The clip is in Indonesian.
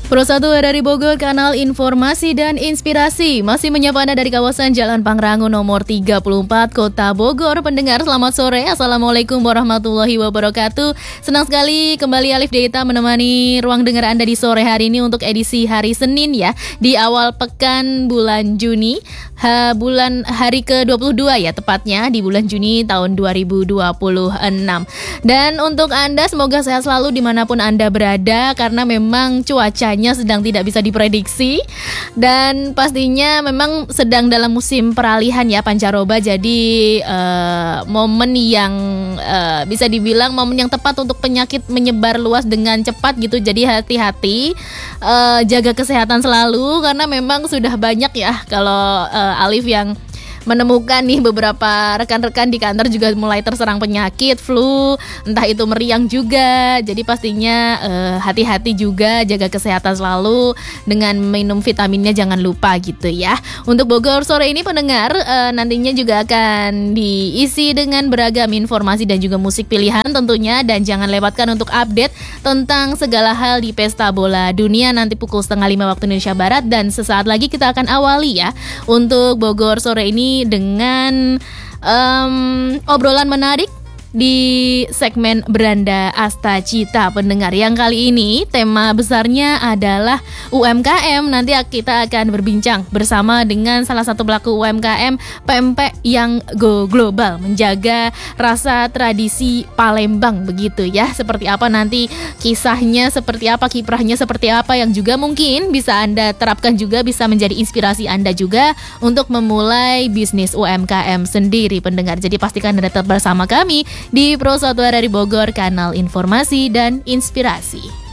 Pro 1 dari Bogor, kanal informasi dan inspirasi. Masih menyapa Anda dari kawasan Jalan Pangrango nomor 34, Kota Bogor. Pendengar, selamat sore. Assalamualaikum warahmatullahi wabarakatuh. Senang sekali kembali Alif Deita menemani ruang dengar Anda di sore hari ini untuk edisi hari Senin ya. Di awal pekan bulan Juni, bulan hari ke-22 ya tepatnya, di bulan Juni tahun 2026. Dan untuk Anda semoga sehat selalu dimanapun Anda berada, karena memang cuacanya sedang tidak bisa diprediksi. Dan pastinya memang sedang dalam musim peralihan ya pancaroba. Jadi momen yang bisa dibilang momen yang tepat untuk penyakit menyebar luas dengan cepat gitu. Jadi hati-hati, jaga kesehatan selalu, karena memang sudah banyak ya kalau Alif yang menemukan nih beberapa rekan-rekan di kantor juga mulai terserang penyakit flu, entah itu meriang juga. Jadi pastinya hati-hati juga, jaga kesehatan selalu dengan minum vitaminnya jangan lupa gitu ya. Untuk Bogor sore ini pendengar, nantinya juga akan diisi dengan beragam informasi dan juga musik pilihan tentunya. Dan jangan lewatkan untuk update tentang segala hal di Pesta Bola Dunia nanti pukul 4:30 waktu Indonesia Barat. Dan sesaat lagi kita akan awali ya untuk Bogor sore ini dengan obrolan menarik di segmen Beranda Asta Cita pendengar. Yang kali ini tema besarnya adalah UMKM. Nanti kita akan berbincang bersama dengan salah satu pelaku UMKM pempek yang go global, menjaga rasa tradisi Palembang begitu ya. Seperti apa nanti kisahnya, seperti apa kiprahnya, seperti apa yang juga mungkin bisa Anda terapkan juga, bisa menjadi inspirasi Anda juga untuk memulai bisnis UMKM sendiri pendengar. Jadi pastikan Anda tetap bersama kami di Pro 1 dari Bogor, kanal informasi dan inspirasi.